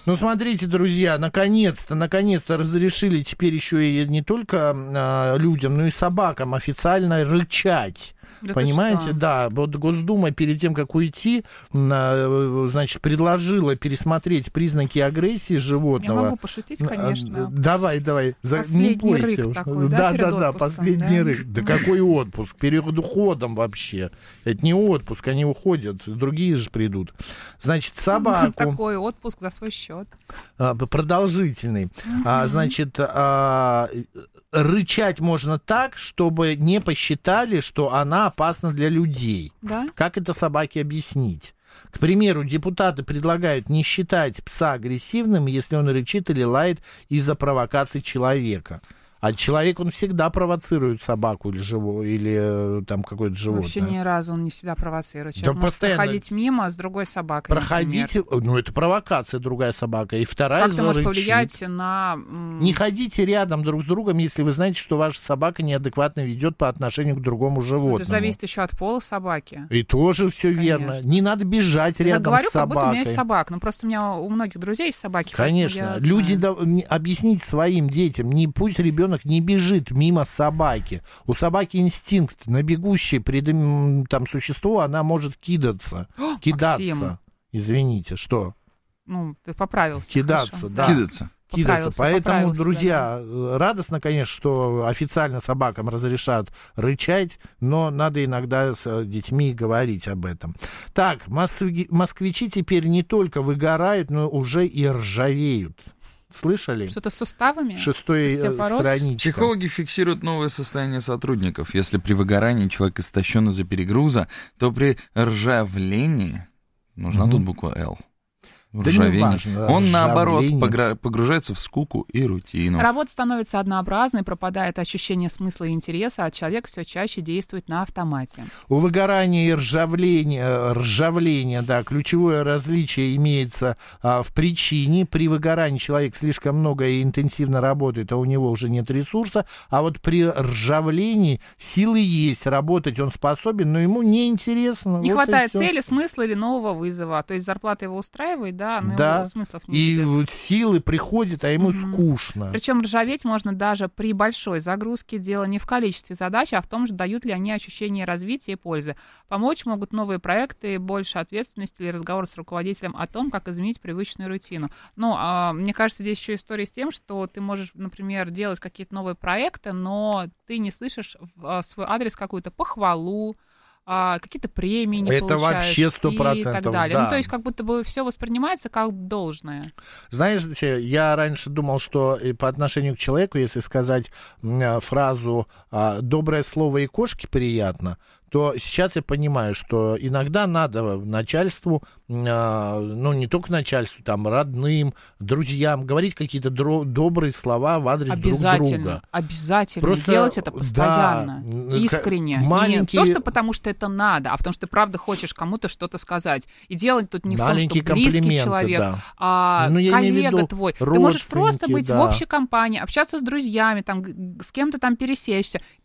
Ну, смотрите, друзья, наконец-то разрешили теперь еще и не только людям, но и собакам официально рычать. Да. Понимаете, да, вот Госдума перед тем, как уйти, значит, предложила пересмотреть признаки агрессии животного. Я могу пошутить, конечно. Давай, Последний не бойся. рык Уж. такой, да, Последний рык. Да какой отпуск? Перед уходом вообще. Это не отпуск, они уходят, другие же придут. Значит, собаку... Такой отпуск за свой счет. Продолжительный. Значит, рычать можно так, чтобы не посчитали, что она опасна для людей. Да? Как это собаке объяснить? К примеру, депутаты предлагают не считать пса агрессивным, если он рычит или лает из-за провокаций человека. А человек, он всегда провоцирует собаку или там какое-то животное. Вообще ни разу он не всегда провоцирует. Человек Да может постоянно проходить мимо с другой собакой, проходите, например. ну это провокация, другая собака. И вторая Как ты можешь зарычит. повлиять на... Не ходите рядом друг с другом, если вы знаете, что ваша собака неадекватно ведет по отношению к другому животному. Это зависит еще от пола собаки. И тоже все верно. Не надо бежать рядом говорю, с собакой. как будто у меня есть собака. Ну, просто у многих друзей есть собаки. Конечно. Люди, объясните своим детям, пусть ребенок не бежит мимо собаки. У собаки инстинкт. На бегущее там существо она может кидаться. Максим. Извините, что? Ну, ты поправился. Кидаться, хорошо. да. Кидаться. Поэтому, друзья, радостно, конечно, что официально собакам разрешают рычать, но надо иногда с детьми говорить об этом. Так, москвичи теперь не только выгорают, но уже и ржавеют. Слышали? Что-то с суставами? 6-я страничка. Психологи фиксируют новое состояние сотрудников. Если при выгорании человек истощен из-за перегруза, то при ржавлении, нужна тут буква «Л», Да неважно, он, наоборот, погружается в скуку и рутину. Работа становится однообразной, пропадает ощущение смысла и интереса, а человек все чаще действует на автомате. У выгорания и ржавления, да, ключевое различие имеется в причине. При выгорании человек слишком много и интенсивно работает, а у него уже нет ресурса. А вот при ржавлении силы есть, работать он способен, но ему неинтересно. Не хватает цели, смысла или нового вызова. То есть зарплата его устраивает, да, но да, смыслов не и видит. силы приходят, а ему скучно. Причем ржаветь можно даже при большой загрузке. Дело не в количестве задач, а в том, что дают ли они ощущение развития и пользы. Помочь могут новые проекты, больше ответственности или разговор с руководителем о том, как изменить привычную рутину. Но мне кажется, здесь еще история с тем, что ты можешь, например, делать какие-то новые проекты, но ты не слышишь в свой адрес какую-то похвалу, какие-то премии не это получаешь. Это вообще 100%. И так далее. Да. Ну, то есть как будто бы все воспринимается как должное. Знаешь, я раньше думал, что по отношению к человеку, если сказать фразу «доброе слово и кошке приятно», то сейчас я понимаю, что иногда надо начальству, ну, не только начальству, там, родным, друзьям, говорить какие-то добрые слова в адрес друг друга. Обязательно. Просто, делать это постоянно, да, искренне. маленький... Не то, что потому что это надо, а потому что ты правда хочешь кому-то что-то сказать. И делать тут не в том, что близкий человек, да. а коллега твой. Ты можешь просто быть в общей компании, общаться с друзьями, там, с кем-то там пересечься.